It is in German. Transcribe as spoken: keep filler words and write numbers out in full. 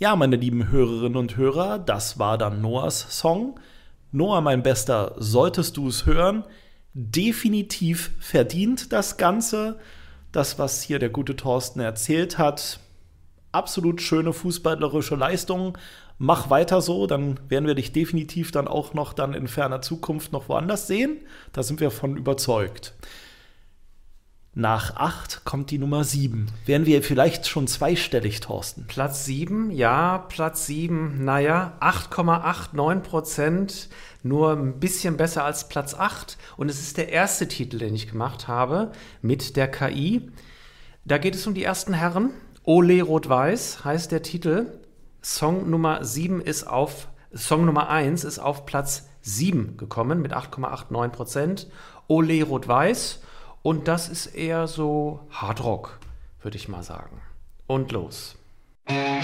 Ja, meine lieben Hörerinnen und Hörer, das war dann Noahs Song. Noah, mein Bester, solltest du es hören, definitiv verdient das Ganze. Das, was hier der gute Thorsten erzählt hat, absolut schöne fußballerische Leistung. Mach weiter so, dann werden wir dich definitiv dann auch noch dann in ferner Zukunft noch woanders sehen. Da sind wir von überzeugt. Nach acht kommt die Nummer sieben. Wären wir vielleicht schon zweistellig, Thorsten? Platz sieben, ja, Platz sieben, naja, acht Komma neunundachtzig Prozent, nur ein bisschen besser als Platz acht. Und es ist der erste Titel, den ich gemacht habe, mit der K I. Da geht es um die ersten Herren. Ole Rot-Weiß heißt der Titel. Song Nummer sieben ist auf, Song Nummer eins ist auf Platz sieben gekommen mit acht Komma neunundachtzig Prozent. Ole Rot-Weiß. Und das ist eher so Hardrock, würde ich mal sagen. Und los.